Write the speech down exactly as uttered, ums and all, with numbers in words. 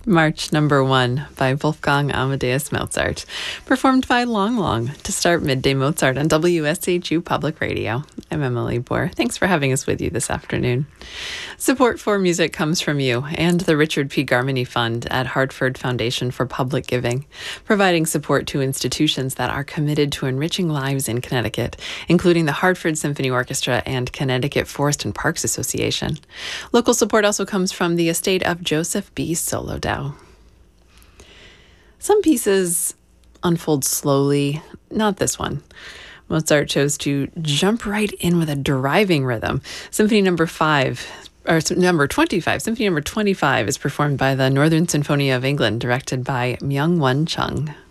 March Number One by Wolfgang Amadeus Mozart, performed by Long Long to start Midday Mozart on W S H U Public Radio. I'm Emily Bohr. Thanks for having us with you this afternoon. Support for music comes from you and the Richard P. Garmany Fund at Hartford Foundation for Public Giving, providing support to institutions that are committed to enriching lives in Connecticut, including the Hartford Symphony Orchestra and Connecticut Forest and Parks Association. Local support also comes from the estate of Joseph B. Solodow. Some pieces unfold slowly, not this one. Mozart chose to jump right in with a driving rhythm. Symphony number five, or number twenty-five, Symphony number twenty-five is performed by the Northern Symphony of England, directed by Myung-Whun Chung.